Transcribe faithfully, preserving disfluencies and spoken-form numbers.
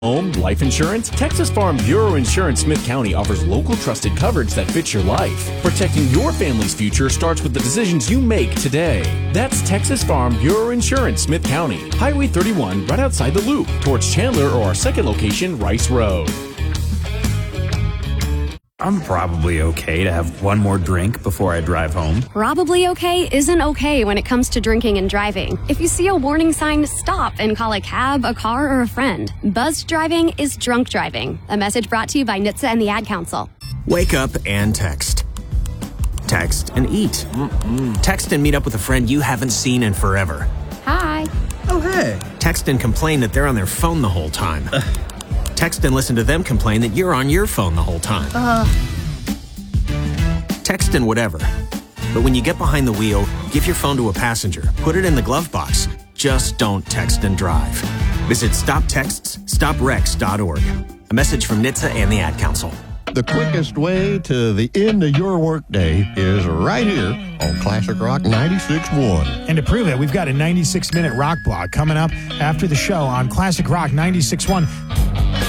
Home, life insurance? Texas Farm Bureau Insurance Smith County offers local trusted coverage that fits your life. Protecting your family's future starts with the decisions you make today. That's Texas Farm Bureau Insurance Smith County, Highway thirty-one, right outside the Loop, towards Chandler or our second location, Rice Road. I'm probably okay to have one more drink before I drive home. Probably okay isn't okay when it comes to drinking and driving. If you see a warning sign, stop and call a cab, a car, or a friend. Buzzed driving is drunk driving. A message brought to you by N H T S A and the Ad Council. Wake up and text. Text and eat. Mm-mm. Text and meet up with a friend you haven't seen in forever. Hi. Oh, hey. Text and complain that they're on their phone the whole time. Uh. Text and listen to them complain that you're on your phone the whole time. Uh. Text and whatever. But when you get behind the wheel, give your phone to a passenger. Put it in the glove box. Just don't text and drive. Visit stop texts stop wrecks dot org. A message from N H T S A and the Ad Council. The quickest way to the end of your workday is right here on Classic Rock ninety-six point one. And to prove it, we've got a ninety-six minute rock block coming up after the show on Classic Rock ninety-six point one.